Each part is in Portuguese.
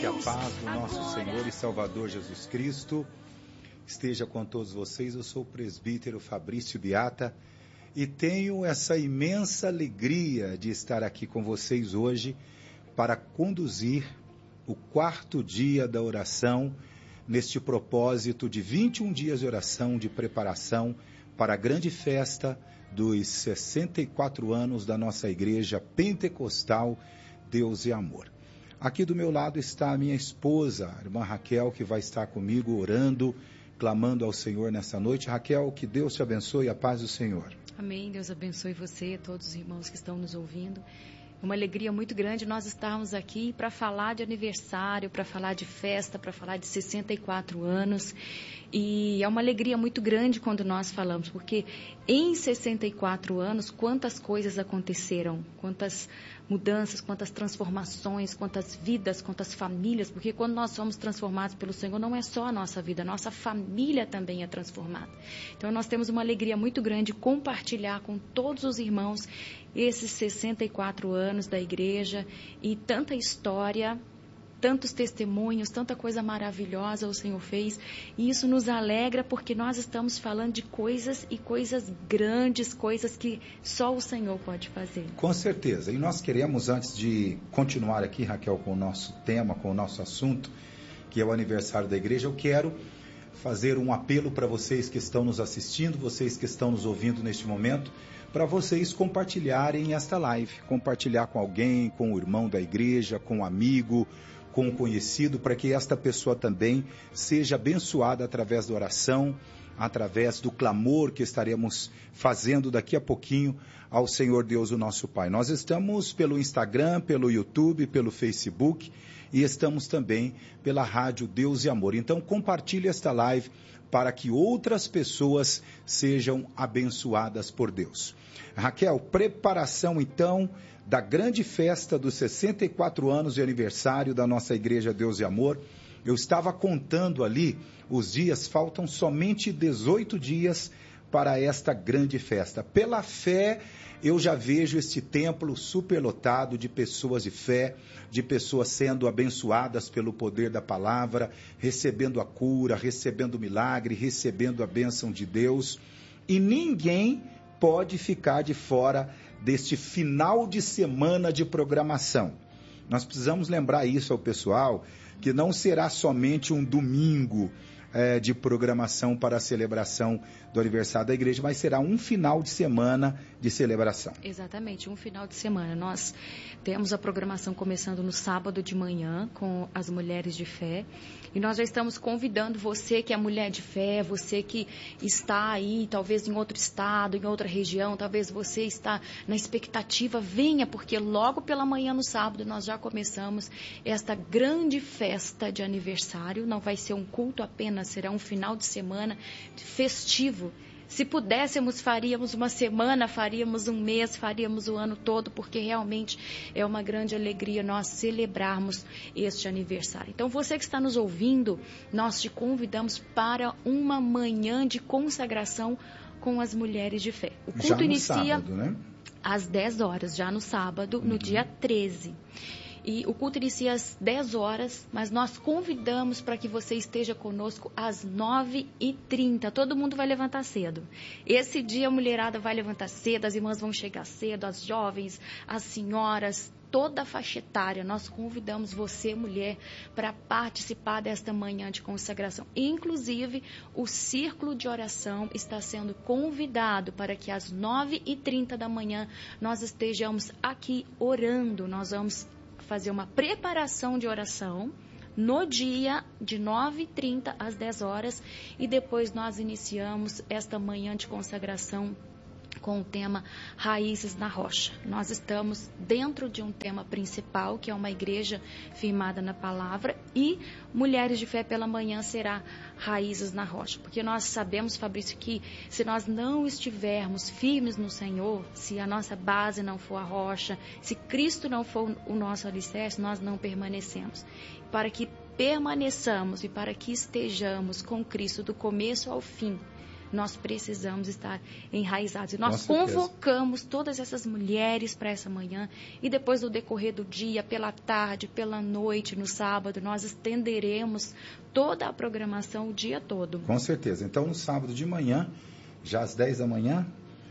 Que a paz do nosso Senhor e Salvador Jesus Cristo esteja com todos vocês. Eu sou o presbítero Fabrício Beata e tenho essa imensa alegria de estar aqui com vocês hoje para conduzir o 4º dia da oração neste propósito de 21 dias de oração de preparação para a grande festa dos 64 anos da nossa Igreja Pentecostal Deus e Amor. Aqui do meu lado está a minha esposa, a irmã Raquel, que vai estar comigo orando, clamando ao Senhor nessa noite. Raquel, que Deus te abençoe e a paz do Senhor. Amém, Deus abençoe você e todos os irmãos que estão nos ouvindo. É uma alegria muito grande nós estarmos aqui para falar de aniversário, para falar de festa, para falar de 64 anos. E é uma alegria muito grande quando nós falamos, porque em 64 anos, quantas coisas aconteceram, quantas mudanças, quantas transformações, quantas vidas, quantas famílias, porque quando nós somos transformados pelo Senhor, não é só a nossa vida, a nossa família também é transformada. Então nós temos uma alegria muito grande de compartilhar com todos os irmãos esses 64 anos da igreja e tanta história, tantos testemunhos, tanta coisa maravilhosa o Senhor fez, e isso nos alegra porque nós estamos falando de coisas e coisas grandes, coisas que só o Senhor pode fazer. Com certeza, e nós queremos, antes de continuar aqui, Raquel, com o nosso tema, com o nosso assunto, que é o aniversário da igreja, eu quero fazer um apelo para vocês que estão nos assistindo, vocês que estão nos ouvindo neste momento, para vocês compartilharem esta live, compartilhar com alguém, com o irmão da igreja, com um amigo, com um conhecido, para que esta pessoa também seja abençoada através da oração, através do clamor que estaremos fazendo daqui a pouquinho ao Senhor Deus, o nosso Pai. Nós estamos pelo Instagram, pelo YouTube, pelo Facebook e estamos também pela rádio Deus e Amor. Então compartilhe esta live para que outras pessoas sejam abençoadas por Deus. Raquel, preparação então da grande festa dos 64 anos de aniversário da nossa Igreja Deus e Amor. Eu estava contando ali os dias, faltam somente 18 dias para esta grande festa. Pela fé, eu já vejo este templo superlotado de pessoas de fé, de pessoas sendo abençoadas pelo poder da palavra, recebendo a cura, recebendo o milagre, recebendo a bênção de Deus. E ninguém pode ficar de fora deste final de semana de programação. Nós precisamos lembrar isso ao pessoal, que não será somente um domingo de programação para a celebração do aniversário da igreja, mas será um final de semana de celebração. Exatamente, um final de semana. Nós temos a programação começando no sábado de manhã com as mulheres de fé, e nós já estamos convidando você que é mulher de fé, você que está aí, talvez em outro estado, em outra região, talvez você está na expectativa, venha, porque logo pela manhã no sábado nós já começamos esta grande festa de aniversário. Não vai ser um culto apenas, será um final de semana festivo. Se pudéssemos, faríamos uma semana, faríamos um mês, faríamos o ano todo, porque realmente é uma grande alegria nós celebrarmos este aniversário. Então, você que está nos ouvindo, nós te convidamos para uma manhã de consagração com as mulheres de fé. O culto inicia sábado, né? Às 10 horas, já no sábado, no dia 13. E o culto inicia às 10 horas, mas nós convidamos para que você esteja conosco às 9h30. Todo mundo vai levantar cedo. Esse dia a mulherada vai levantar cedo, as irmãs vão chegar cedo, as jovens, as senhoras, toda a faixa etária. Nós convidamos você, mulher, para participar desta manhã de consagração. Inclusive, o círculo de oração está sendo convidado para que às 9h30 da manhã nós estejamos aqui orando. Nós vamos fazer uma preparação de oração no dia de 9h30 às 10 horas e depois nós iniciamos esta manhã de consagração com o tema Raízes na Rocha. Nós estamos dentro de um tema principal, que é uma igreja firmada na palavra, e Mulheres de Fé pela manhã será Raízes na Rocha. Porque nós sabemos, Fabrício, que se nós não estivermos firmes no Senhor, se a nossa base não for a rocha, se Cristo não for o nosso alicerce, nós não permanecemos. Para que permaneçamos e para que estejamos com Cristo do começo ao fim, nós precisamos estar enraizados. E nós convocamos todas essas mulheres para essa manhã e depois no decorrer do dia, pela tarde, pela noite, no sábado, nós estenderemos toda a programação o dia todo. Com certeza. Então, no sábado de manhã, já às 10 da manhã,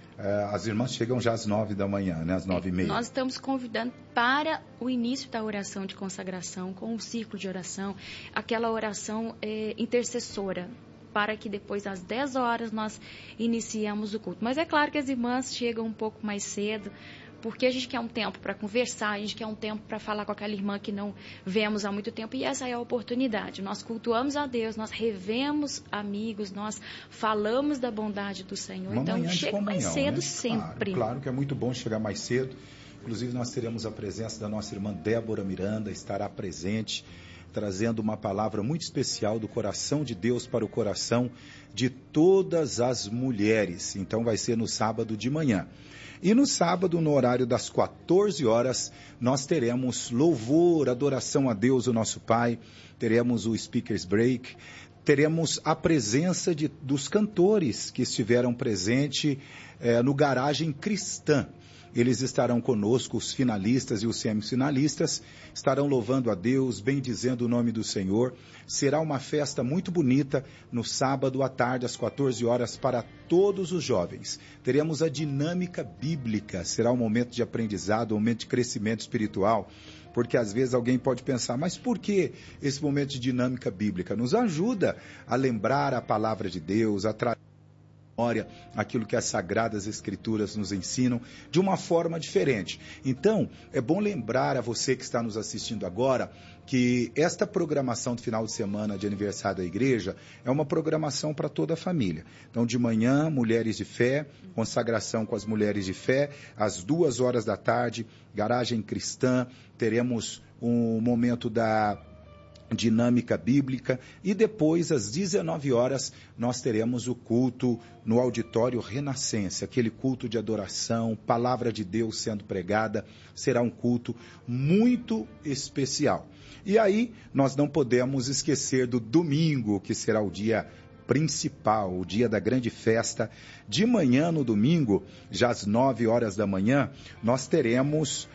as irmãs chegam já às 9 da manhã, né? Às 9h30. Nós estamos convidando para o início da oração de consagração, com o círculo de oração, aquela oração intercessora, para que depois, às 10 horas, nós iniciemos o culto. Mas é claro que as irmãs chegam um pouco mais cedo, porque a gente quer um tempo para conversar, a gente quer um tempo para falar com aquela irmã que não vemos há muito tempo, e essa é a oportunidade. Nós cultuamos a Deus, nós revemos amigos, nós falamos da bondade do Senhor. Uma então, chega mais cedo, né? Sempre. Claro que é muito bom chegar mais cedo. Inclusive, nós teremos a presença da nossa irmã Débora Miranda, estará presente, trazendo uma palavra muito especial do coração de Deus para o coração de todas as mulheres. Então, vai ser no sábado de manhã. E no sábado, no horário das 14 horas, nós teremos louvor, adoração a Deus, o nosso Pai, teremos o Speakers Break, teremos a presença dos cantores que estiveram presentes no Garagem Cristã. Eles estarão conosco, os finalistas e os semifinalistas, estarão louvando a Deus, bendizendo o nome do Senhor. Será uma festa muito bonita no sábado à tarde, às 14 horas, para todos os jovens. Teremos a dinâmica bíblica, será um momento de aprendizado, um momento de crescimento espiritual, porque às vezes alguém pode pensar, mas por que esse momento de dinâmica bíblica? Nos ajuda a lembrar a palavra de Deus, a trazer memória aquilo que as Sagradas Escrituras nos ensinam de uma forma diferente. Então, é bom lembrar a você que está nos assistindo agora que esta programação de final de semana de aniversário da igreja é uma programação para toda a família. Então, de manhã, Mulheres de Fé, consagração com as Mulheres de Fé, às 2 horas da tarde, Garagem Cristã, teremos um momento da dinâmica bíblica e depois, às 19 horas, nós teremos o culto no auditório Renascença, aquele culto de adoração, palavra de Deus sendo pregada, será um culto muito especial. E aí, nós não podemos esquecer do domingo, que será o dia principal, o dia da grande festa. De manhã, no domingo, já às 9 horas da manhã, nós teremos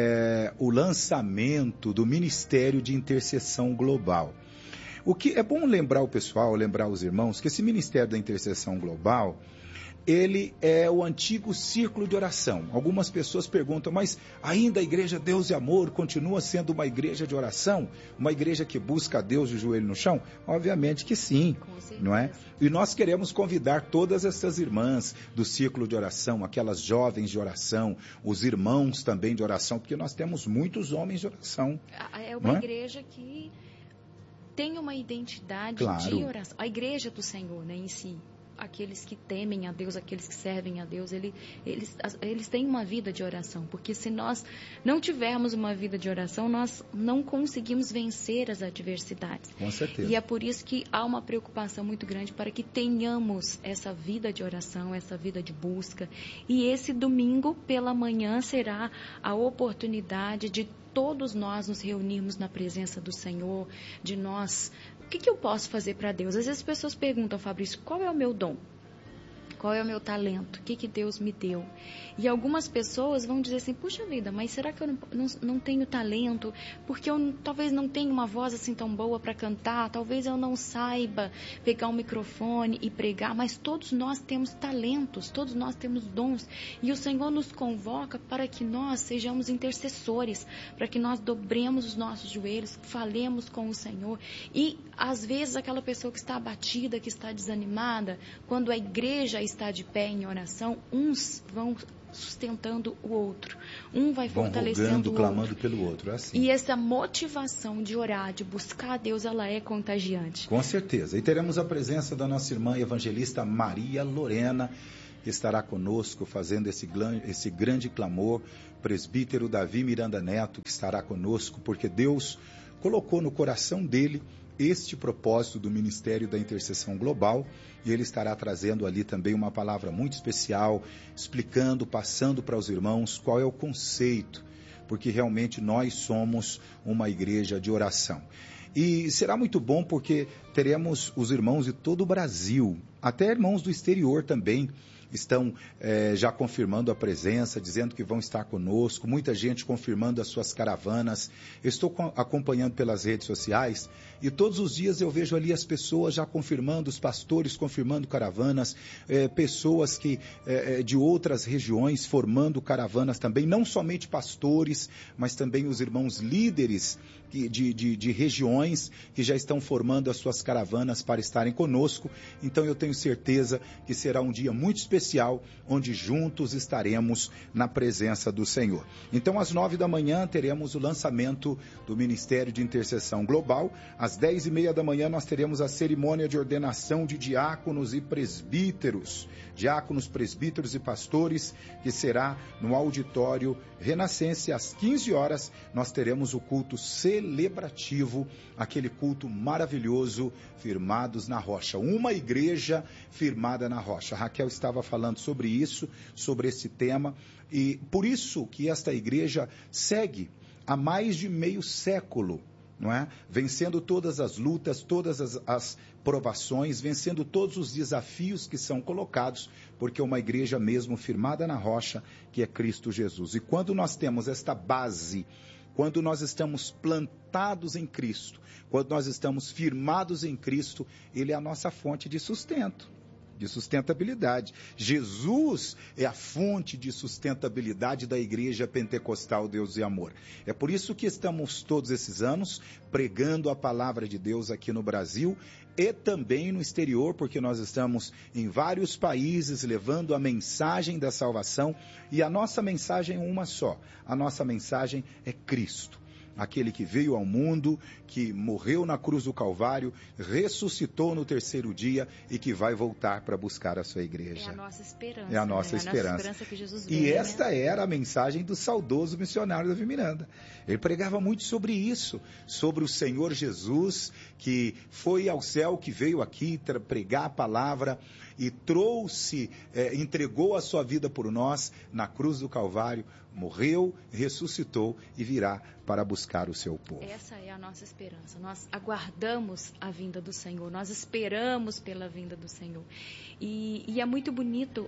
o lançamento do Ministério de Intercessão Global. O que é bom lembrar o pessoal, lembrar os irmãos, que esse Ministério da Intercessão Global, ele é o antigo círculo de oração. Algumas pessoas perguntam, mas ainda a Igreja Deus e Amor continua sendo uma igreja de oração? Uma igreja que busca a Deus de joelho no chão? Obviamente que sim, não é? E nós queremos convidar todas essas irmãs do círculo de oração, aquelas jovens de oração, os irmãos também de oração, porque nós temos muitos homens de oração. É uma igreja que tem uma identidade de oração. A igreja do Senhor, né, em si. Aqueles que temem a Deus, aqueles que servem a Deus, eles têm uma vida de oração, porque se nós não tivermos uma vida de oração, nós não conseguimos vencer as adversidades. Com certeza. E é por isso que há uma preocupação muito grande para que tenhamos essa vida de oração, essa vida de busca. E esse domingo pela manhã será a oportunidade de todos nós nos reunirmos na presença do Senhor, de nós... O que eu posso fazer para Deus? Às vezes as pessoas perguntam, Fabrício, qual é o meu dom? Qual é o meu talento? O que Deus me deu? E algumas pessoas vão dizer assim, puxa vida, mas será que eu não tenho talento? Porque eu talvez não tenha uma voz assim tão boa para cantar, talvez eu não saiba pegar um microfone e pregar, mas todos nós temos talentos, todos nós temos dons. E o Senhor nos convoca para que nós sejamos intercessores, para que nós dobremos os nossos joelhos, falemos com o Senhor. E às vezes aquela pessoa que está abatida, que está desanimada, quando a igreja está de pé em oração, uns vão sustentando o outro, um vai fortalecendo o outro, clamando pelo outro, é assim. E essa motivação de orar, de buscar a Deus, ela é contagiante. Com certeza. E teremos a presença da nossa irmã evangelista Maria Lorena, que estará conosco fazendo esse grande clamor, presbítero Davi Miranda Neto, que estará conosco, porque Deus colocou no coração dele este propósito do Ministério da Intercessão Global, e ele estará trazendo ali também uma palavra muito especial, explicando, passando para os irmãos qual é o conceito porque realmente nós somos uma igreja de oração. E será muito bom porque teremos os irmãos de todo o Brasil, até irmãos do exterior também, estão já confirmando a presença, dizendo que vão estar conosco, muita gente confirmando as suas caravanas. Eu estou acompanhando pelas redes sociais e todos os dias eu vejo ali as pessoas já confirmando, os pastores confirmando caravanas, pessoas que de outras regiões formando caravanas também, não somente pastores, mas também os irmãos líderes de regiões que já estão formando as suas caravanas para estarem conosco. Então eu tenho certeza que será um dia muito especial, onde juntos estaremos na presença do Senhor. Então às 9 da manhã teremos o lançamento do Ministério de Intercessão Global. Às 10h30 da manhã nós teremos a cerimônia de ordenação de diáconos e presbíteros. Diáconos, presbíteros e pastores, que será no auditório Renascense. Às 15 horas nós teremos o culto celebrativo, aquele culto maravilhoso, firmados na rocha. Uma igreja firmada na rocha. A Raquel estava falando sobre isso, sobre esse tema, e por isso que esta igreja segue há mais de meio século, não é? Vencendo todas as lutas, todas as provações, vencendo todos os desafios que são colocados, porque é uma igreja mesmo firmada na rocha, que é Cristo Jesus. E quando nós temos esta base, quando nós estamos plantados em Cristo, quando nós estamos firmados em Cristo, Ele é a nossa fonte de sustento, de sustentabilidade. Jesus é a fonte de sustentabilidade da Igreja Pentecostal Deus e Amor. É por isso que estamos todos esses anos pregando a palavra de Deus aqui no Brasil e também no exterior, porque nós estamos em vários países levando a mensagem da salvação, e a nossa mensagem é uma só. A nossa mensagem é Cristo. Aquele que veio ao mundo, que morreu na cruz do Calvário, ressuscitou no terceiro dia e que vai voltar para buscar a sua igreja. É a nossa esperança. É a nossa esperança. É a nossa esperança que Jesus veio, E esta era a mensagem do saudoso missionário Davi Miranda. Ele pregava muito sobre isso, sobre o Senhor Jesus, que foi ao céu, que veio aqui pregar a palavra e trouxe, entregou a sua vida por nós na cruz do Calvário, morreu, ressuscitou e virá para buscar o seu povo. Essa é a nossa esperança. Nós aguardamos a vinda do Senhor, nós esperamos pela vinda do Senhor. E é muito bonito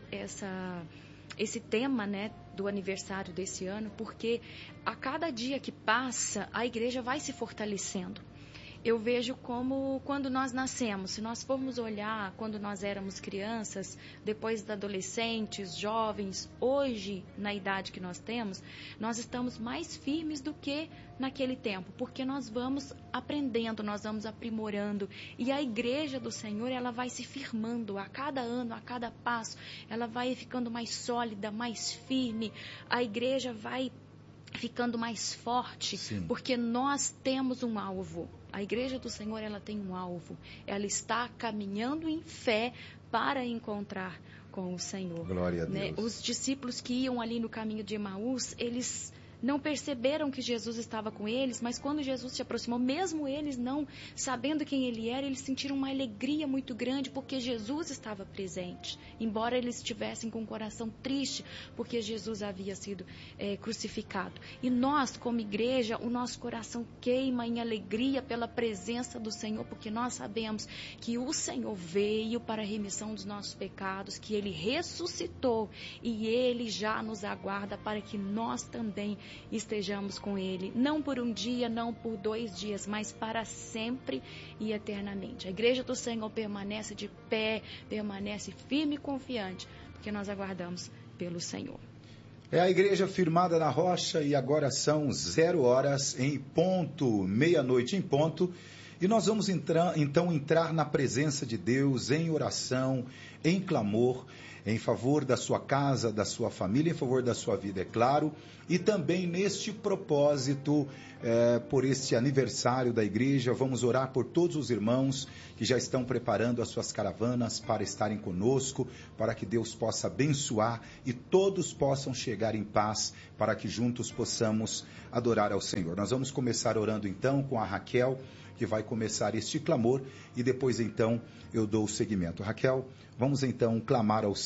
esse tema, né, do aniversário desse ano, porque a cada dia que passa, a igreja vai se fortalecendo. Eu vejo como quando nós nascemos, se nós formos olhar quando nós éramos crianças, depois de adolescentes, jovens, hoje, na idade que nós temos, nós estamos mais firmes do que naquele tempo, porque nós vamos aprendendo, nós vamos aprimorando, e a igreja do Senhor, ela vai se firmando a cada ano, a cada passo, ela vai ficando mais sólida, mais firme, a igreja vai ficando mais forte, sim, porque nós temos um alvo. A igreja do Senhor, ela tem um alvo. Ela está caminhando em fé para encontrar com o Senhor. Glória a Deus. Os discípulos que iam ali no caminho de Emaús, eles não perceberam que Jesus estava com eles, mas quando Jesus se aproximou, mesmo eles não sabendo quem ele era, eles sentiram uma alegria muito grande porque Jesus estava presente, embora eles estivessem com o coração triste porque Jesus havia sido crucificado. E nós, como igreja, o nosso coração queima em alegria pela presença do Senhor, porque nós sabemos que o Senhor veio para a remissão dos nossos pecados, que Ele ressuscitou e Ele já nos aguarda para que nós também estejamos com Ele, não por um dia, não por 2 dias, mas para sempre e eternamente. A igreja do Senhor permanece de pé, permanece firme e confiante, porque nós aguardamos pelo Senhor. É a igreja firmada na rocha e agora são 0 horas em ponto, meia-noite em ponto, e nós vamos entrar na presença de Deus em oração, em clamor, em favor da sua casa, da sua família, em favor da sua vida, é claro, e também neste propósito, por este aniversário da igreja, vamos orar por todos os irmãos que já estão preparando as suas caravanas para estarem conosco, para que Deus possa abençoar e todos possam chegar em paz, para que juntos possamos adorar ao Senhor. Nós vamos começar orando então com a Raquel, que vai começar este clamor, e depois então eu dou o seguimento. Raquel, vamos então clamar ao Senhor.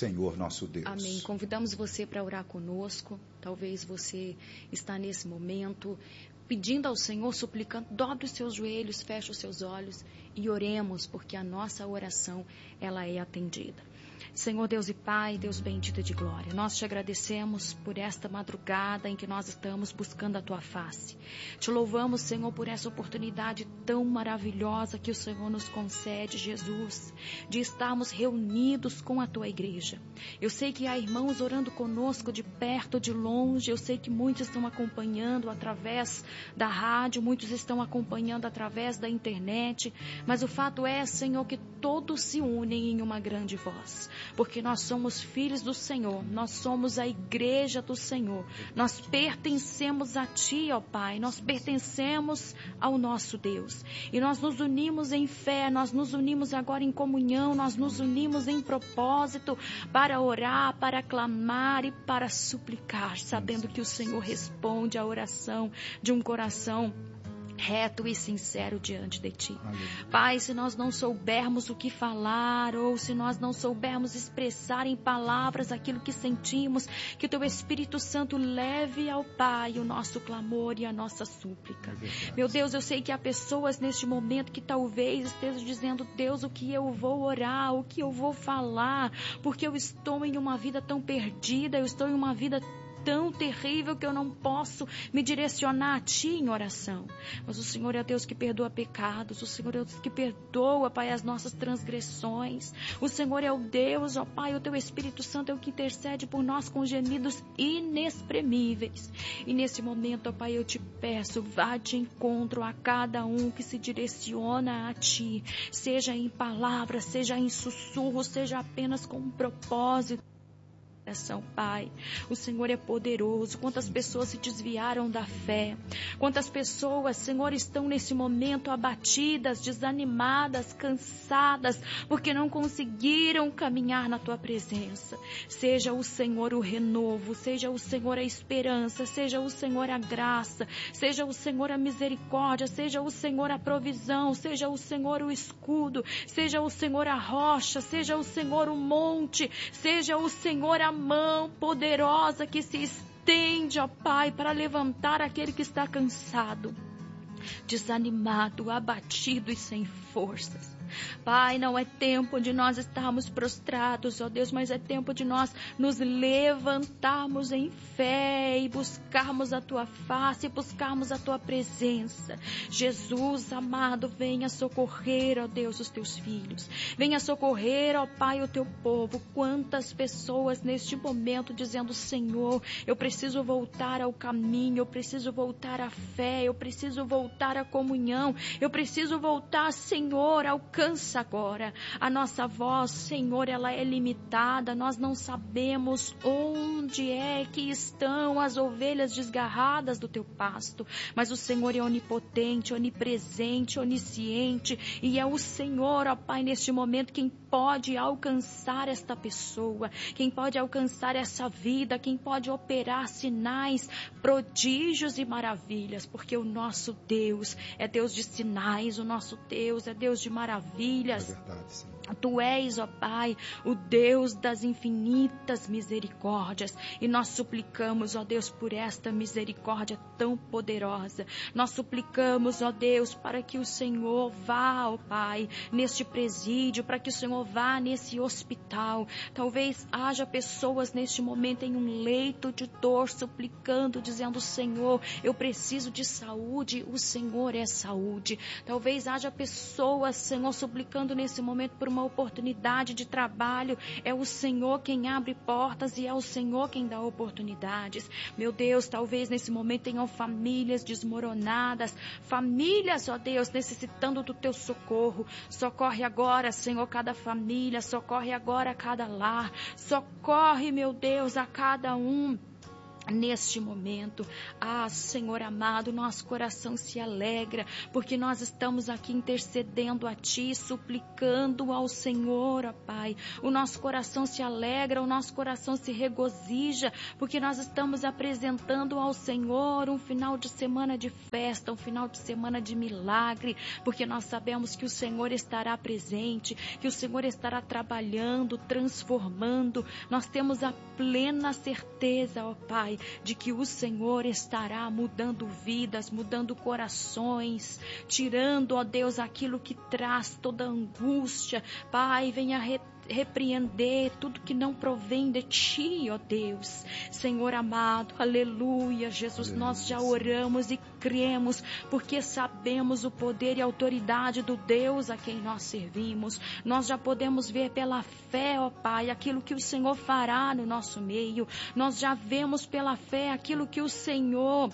Senhor nosso Deus. Amém. Convidamos você para orar conosco. Talvez você está nesse momento pedindo ao Senhor, suplicando, dobre os seus joelhos, feche os seus olhos e oremos, porque a nossa oração, ela é atendida. Senhor Deus e Pai, Deus bendito de glória, nós te agradecemos por esta madrugada em que nós estamos buscando a Tua face. Te louvamos, Senhor, por essa oportunidade tão maravilhosa que o Senhor nos concede, Jesus, de estarmos reunidos com a Tua igreja. Eu sei que há irmãos orando conosco de perto, de longe, eu sei que muitos estão acompanhando através da rádio, muitos estão acompanhando através da internet, mas o fato é, Senhor, que todos se unem em uma grande voz. Porque nós somos filhos do Senhor, nós somos a igreja do Senhor, nós pertencemos a Ti, ó Pai, nós pertencemos ao nosso Deus. E nós nos unimos em fé, nós nos unimos agora em comunhão, nós nos unimos em propósito para orar, para clamar e para suplicar, sabendo que o Senhor responde à oração de um coração reto e sincero diante de Ti. Amém. Pai, se nós não soubermos o que falar, ou se nós não soubermos expressar em palavras aquilo que sentimos, que o Teu Espírito Santo leve ao Pai o nosso clamor e a nossa súplica. Meu Deus, eu sei que há pessoas neste momento que talvez estejam dizendo, Deus, o que eu vou orar, o que eu vou falar, porque eu estou em uma vida tão perdida, eu estou em uma vida tão terrível que eu não posso me direcionar a Ti em oração. Mas o Senhor é o Deus que perdoa pecados, o Senhor é o Deus que perdoa, Pai, as nossas transgressões. O Senhor é o Deus, ó Pai, o Teu Espírito Santo é o que intercede por nós com gemidos inexprimíveis. E nesse momento, ó Pai, eu Te peço, vá de encontro a cada um que se direciona a Ti, seja em palavras, seja em sussurros, seja apenas com um propósito. Pai, o Senhor é poderoso. Quantas pessoas se desviaram da fé, quantas pessoas, Senhor, estão nesse momento abatidas, desanimadas, cansadas, porque não conseguiram caminhar na Tua presença. Seja o Senhor o renovo, seja o Senhor a esperança, seja o Senhor a graça, seja o Senhor a misericórdia, seja o Senhor a provisão, seja o Senhor o escudo, seja o Senhor a rocha, seja o Senhor o monte, seja o Senhor a mão poderosa que se estende, ó Pai, para levantar aquele que está cansado, desanimado, abatido e sem forças. Pai, não é tempo de nós estarmos prostrados, ó Deus, mas é tempo de nós nos levantarmos em fé e buscarmos a Tua face, buscarmos a Tua presença. Jesus, amado, venha socorrer, ó Deus, os Teus filhos. Venha socorrer, ó Pai, o Teu povo. Quantas pessoas neste momento dizendo, Senhor, eu preciso voltar ao caminho, eu preciso voltar à fé, eu preciso voltar à comunhão, eu preciso voltar, Senhor, ao alcança agora. A nossa voz, Senhor, ela é limitada. Nós não sabemos onde é que estão as ovelhas desgarradas do Teu pasto. Mas o Senhor é onipotente, onipresente, onisciente. E é o Senhor, ó Pai, neste momento, quem pode alcançar esta pessoa, quem pode alcançar essa vida, quem pode operar sinais, prodígios e maravilhas. Porque o nosso Deus é Deus de sinais, o nosso Deus é Deus de maravilhas. É verdade, sim. Tu és, ó Pai, o Deus das infinitas misericórdias. E nós suplicamos, ó Deus, por esta misericórdia tão poderosa. Nós suplicamos, ó Deus, para que o Senhor vá, ó Pai, neste presídio, para que o Senhor vá nesse hospital. Talvez haja pessoas neste momento em um leito de dor, suplicando, dizendo, Senhor, eu preciso de saúde. O Senhor é saúde. Talvez haja pessoas, Senhor, suplicando nesse momento por uma oportunidade de trabalho. É o Senhor quem abre portas e é o Senhor quem dá oportunidades. Meu Deus, talvez nesse momento tenham famílias desmoronadas, famílias, ó Deus, necessitando do Teu socorro. Socorre agora, Senhor, cada família, socorre agora cada lar, socorre, meu Deus, a cada um neste momento. Senhor amado, nosso coração se alegra, porque nós estamos aqui intercedendo a Ti, suplicando ao Senhor, ó Pai. O nosso coração se alegra, o nosso coração se regozija, porque nós estamos apresentando ao Senhor um final de semana de festa, um final de semana de milagre, porque nós sabemos que o Senhor estará presente, que o Senhor estará trabalhando, transformando. Nós temos a plena certeza, ó Pai, de que o Senhor estará mudando vidas, mudando corações, tirando, ó Deus, aquilo que traz toda angústia. Pai, venha repreender tudo que não provém de Ti, ó Deus. Senhor amado, aleluia, Jesus, aleluia. Nós já oramos e cremos, porque sabemos o poder e a autoridade do Deus a quem nós servimos. Nós já podemos ver pela fé, ó Pai, aquilo que o Senhor fará no nosso meio. Nós já vemos pela fé aquilo que o Senhor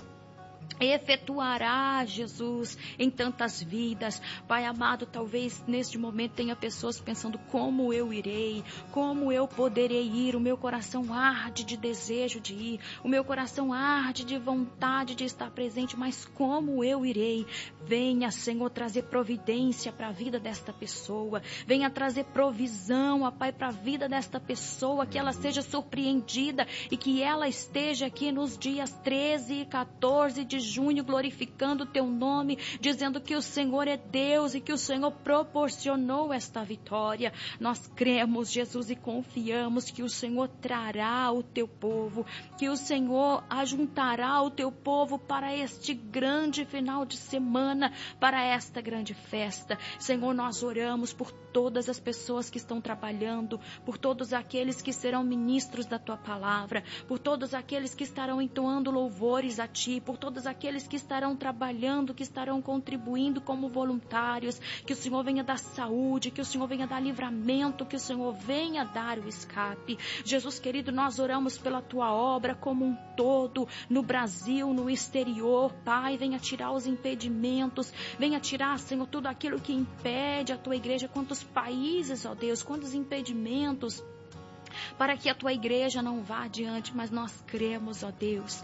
efetuará, Jesus, em tantas vidas. Pai amado, talvez neste momento tenha pessoas pensando: como eu irei, como eu poderei ir? O meu coração arde de desejo de ir, o meu coração arde de vontade de estar presente, mas como eu irei? Venha, Senhor, trazer providência para a vida desta pessoa, venha trazer provisão, ó Pai, para a vida desta pessoa, que ela seja surpreendida e que ela esteja aqui nos dias 13 e 14 de junho, glorificando o Teu nome, dizendo que o Senhor é Deus e que o Senhor proporcionou esta vitória. Nós cremos, Jesus, e confiamos que o Senhor trará o Teu povo, que o Senhor ajuntará o Teu povo para este grande final de semana, para esta grande festa. Senhor, nós oramos por todas as pessoas que estão trabalhando, por todos aqueles que serão ministros da Tua palavra, por todos aqueles que estarão entoando louvores a Ti, por todos aqueles que estarão trabalhando, que estarão contribuindo como voluntários. Que o Senhor venha dar saúde, que o Senhor venha dar livramento, que o Senhor venha dar o escape. Jesus querido, nós oramos pela Tua obra como um todo, no Brasil, no exterior. Pai, venha tirar os impedimentos, venha tirar, Senhor, tudo aquilo que impede a Tua igreja. Quantos países, ó Deus, quantos impedimentos para que a Tua igreja não vá adiante, mas nós cremos, ó Deus,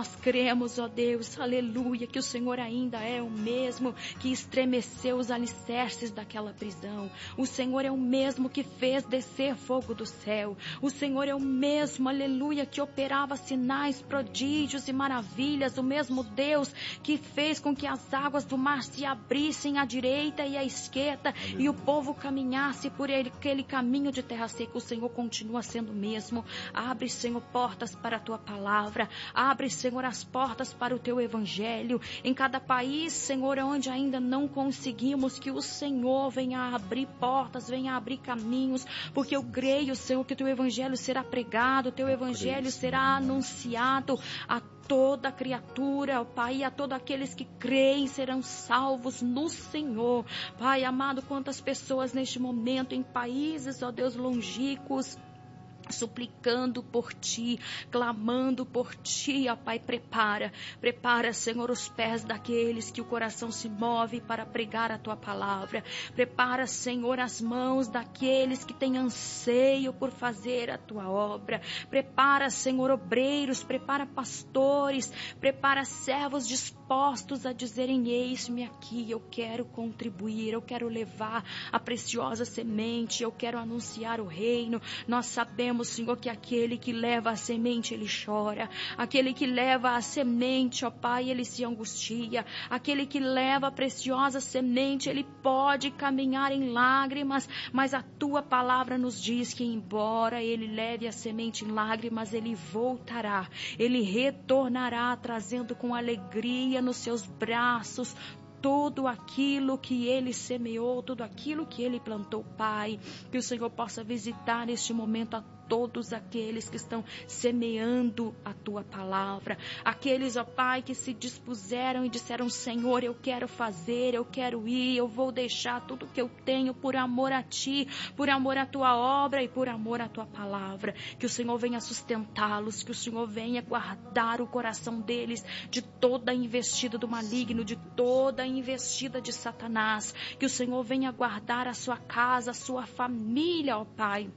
aleluia, que o Senhor ainda é o mesmo que estremeceu os alicerces daquela prisão. O Senhor é o mesmo que fez descer fogo do céu. O Senhor é o mesmo, aleluia, que operava sinais, prodígios e maravilhas. O mesmo Deus que fez com que as águas do mar se abrissem à direita e à esquerda, aleluia, e o povo caminhasse por aquele caminho de terra seca. O Senhor continua sendo o mesmo. Abre, Senhor, portas para a Tua palavra. Abre, Senhor, as portas para o Teu evangelho. Em cada país, Senhor, onde ainda não conseguimos, que o Senhor venha abrir portas, venha abrir caminhos, porque eu creio, Senhor, que o Teu evangelho será pregado, o Teu evangelho será anunciado a toda criatura, ó Pai, a todos aqueles que creem serão salvos no Senhor. Pai amado, quantas pessoas neste momento em países, ó Deus, longínquos, suplicando por Ti, clamando por Ti, ó Pai. Prepara, Senhor, os pés daqueles que o coração se move para pregar a Tua palavra. Prepara, Senhor, as mãos daqueles que têm anseio por fazer a Tua obra. Prepara, Senhor, obreiros, prepara pastores, prepara servos dispostos a dizerem: eis-me aqui, eu quero contribuir, eu quero levar a preciosa semente, eu quero anunciar o reino. Nós sabemos, Senhor, que aquele que leva a semente, ele chora. Aquele que leva a semente, ó Pai, ele se angustia. Aquele que leva a preciosa semente, ele pode caminhar em lágrimas, mas a Tua palavra nos diz que, embora ele leve a semente em lágrimas, ele voltará, ele retornará, trazendo com alegria nos seus braços tudo aquilo que ele semeou, tudo aquilo que ele plantou. Pai, que o Senhor possa visitar neste momento a todos aqueles que estão semeando a Tua palavra, aqueles, ó Pai, que se dispuseram e disseram: Senhor, eu quero fazer, eu quero ir, eu vou deixar tudo que eu tenho por amor a Ti, por amor à Tua obra e por amor à Tua palavra. Que o Senhor venha sustentá-los, que o Senhor venha guardar o coração deles de toda a investida do maligno, de toda a investida de Satanás. Que o Senhor venha guardar a sua casa, a sua família, ó Pai.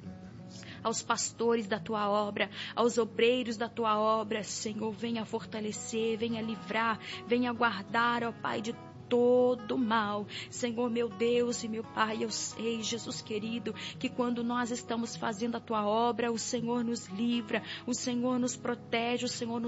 aos pastores da tua obra, aos obreiros da tua obra. Senhor, venha fortalecer, venha livrar, venha guardar, ó Pai, de todo mal. Senhor, meu Deus e meu Pai, eu sei, Jesus querido, que quando nós estamos fazendo a tua obra, o Senhor nos livra, o Senhor nos protege, o Senhor nos